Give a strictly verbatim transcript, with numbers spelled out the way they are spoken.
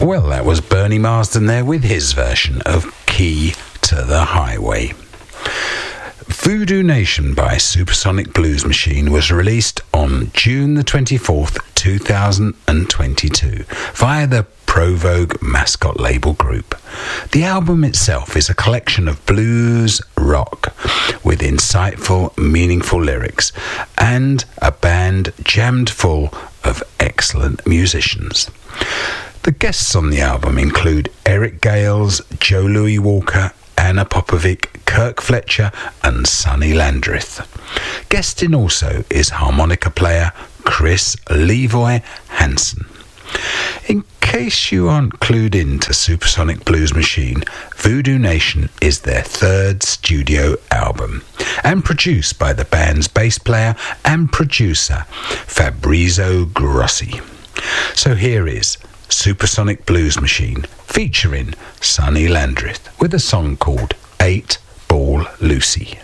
Well, that was Bernie Marsden there with his version of Key to the Highway. Voodoo Nation by Supersonic Blues Machine was released on June the twenty-fourth, two thousand twenty-two via the Provogue Mascot label group. The album itself is a collection of blues rock with insightful, meaningful lyrics and a band jammed full of excellent musicians. The guests on the album include Eric Gales, Joe Louis Walker, Anna Popovic, Kirk Fletcher and Sonny Landreth. Guesting also is harmonica player Chris Levoy Hansen. In case you aren't clued into Supersonic Blues Machine, Voodoo Nation is their third studio album and produced by the band's bass player and producer Fabrizio Grossi. So here is Supersonic Blues Machine featuring Sonny Landreth with a song called Eight Ball Lucy.